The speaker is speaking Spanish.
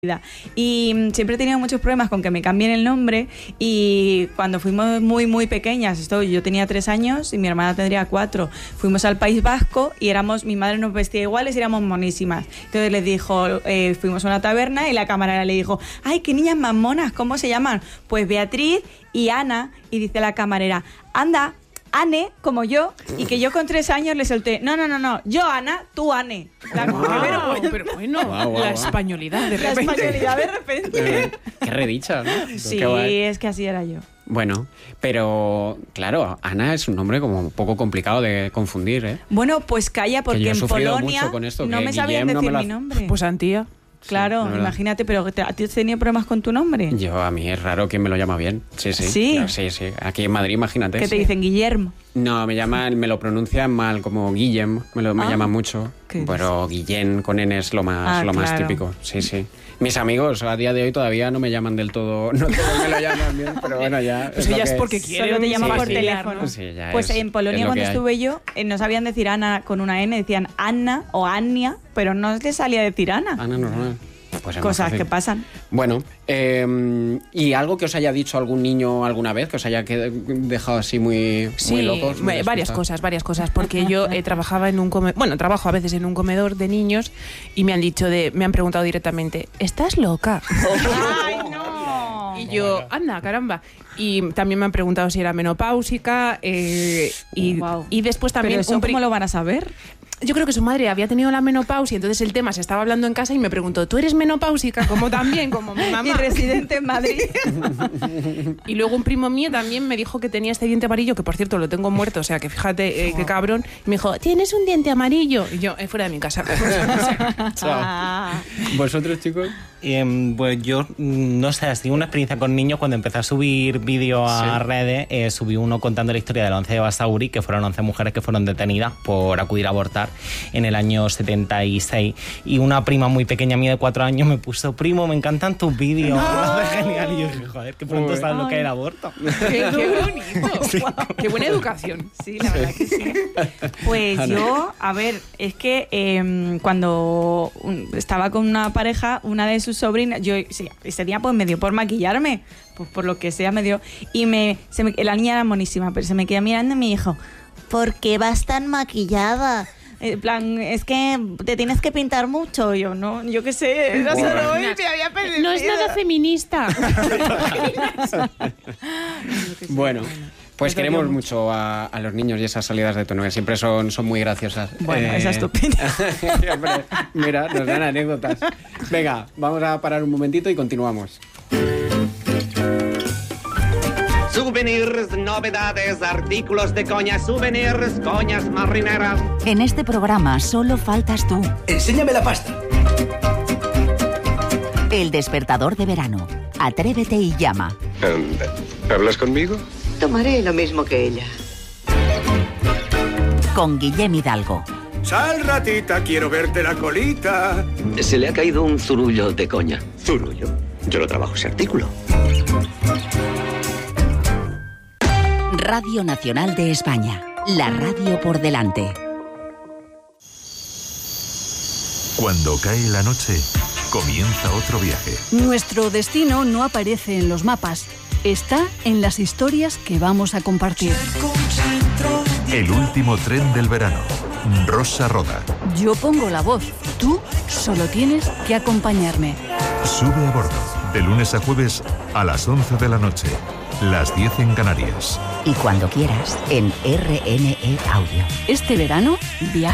Y siempre he tenido muchos problemas con que me cambien el nombre, y cuando fuimos muy pequeñas, yo tenía 3 años y mi hermana tendría 4, fuimos al País Vasco y mi madre nos vestía iguales y éramos monísimas. Entonces les dijo, fuimos a una taberna y la camarera le dijo, ¡ay, qué niñas más monas! ¿Cómo se llaman? Pues Beatriz y Ana. Y dice la camarera, anda, Anne, como yo, y que yo con 3 años le solté, no, yo Ana, tú Anne. Pero bueno, la españolidad de repente. Qué redicha, ¿no? Sí, es que así era yo. Bueno, pero claro, Ana es un nombre como un poco complicado de confundir, ¿eh? Bueno, pues calla, porque en Polonia mucho con esto, no me sabían decir mi nombre. Pues Antía. Claro, sí, imagínate, pero ¿a ti has tenido problemas con tu nombre? A mí es raro quien me lo llama bien. Sí. ¿Sí? Claro, sí. Aquí en Madrid, imagínate. ¿Qué te dicen, Guillermo? No, me lo pronuncian mal, como Guillem, me llaman mucho. Pero Guillén con N es lo más típico. Sí. Mis amigos a día de hoy todavía no me llaman del todo, no todos me lo llaman bien, pero bueno, ya. Pues ya es porque quieren. Solo te llaman por vacilar, teléfono. ¿no? Sí, pues en Polonia, cuando estuve yo, no sabían decir Ana con una N, decían Anna o Ania, pero no les salía decir Ana. Ana normal. Pues cosas que pasan. Bueno, ¿y algo que os haya dicho algún niño alguna vez, que os haya dejado así muy locos? Varias cosas, porque yo trabajaba en un trabajo a veces en un comedor de niños y me han preguntado directamente, ¿estás loca? ¡Ay, no! Y yo, anda, caramba. Y también me han preguntado si era menopáusica y después también... ¿Pero eso cómo lo van a saber? Yo creo que su madre había tenido la menopausia, entonces el tema se estaba hablando en casa y me preguntó, ¿tú eres menopáusica? Como mi mamá. Y residente en Madrid. Y luego un primo mío también me dijo que tenía este diente amarillo, que por cierto lo tengo muerto, o sea que fíjate qué cabrón. Y me dijo, ¿tienes un diente amarillo? Y yo, fuera de mi casa. Chao. ¿Vosotros, chicos? Pues yo, no sé, ha sido una experiencia con niños. Cuando empecé a subir vídeos a redes, subí uno contando la historia del 11 de Basauri, que fueron 11 mujeres que fueron detenidas por acudir a abortar en el año 76. Y una prima muy pequeña mía de 4 años me puso, primo, me encantan tus vídeos. ¡No! Genial. Y yo dije, joder, que pronto sabes lo que es el aborto. ¡Qué bonito! Sí. ¡Qué buena educación! Sí, la verdad que sí. Pues yo, a ver, es que cuando estaba con una pareja, una de sus sobrinas, ese día pues me dio por maquillarme, pues por lo que sea me dio, y la niña era monísima, pero se me quedó mirando y me dijo, ¿por qué vas tan maquillada? En plan, es que te tienes que pintar mucho. Yo qué sé, era solo hoy, me había perdido. No es nada feminista. Bueno, pues queremos mucho a los niños y esas salidas de tono, que siempre son muy graciosas. Bueno, esa es tu opinión. Mira, nos dan anécdotas. Venga, vamos a parar un momentito y continuamos. Souvenirs, novedades, artículos de coña, souvenirs, coñas marineras. En este programa solo faltas tú. Enséñame la pasta. El despertador de verano. Atrévete y llama. ¿Hablas conmigo? Tomaré lo mismo que ella. Con Guillem Hidalgo. Sal, ratita, quiero verte la colita. Se le ha caído un zurullo de coña. ¿Zurullo? Yo lo trabajo ese artículo. Radio Nacional de España. La radio por delante. Cuando cae la noche, comienza otro viaje. Nuestro destino no aparece en los mapas. Está en las historias que vamos a compartir. El último tren del verano. Rosa Roda. Yo pongo la voz. Tú solo tienes que acompañarme. Sube a bordo. De lunes a jueves a las 11 de la noche. Las 10 en Canarias. Y cuando quieras, en RNE Audio. Este verano, viaja.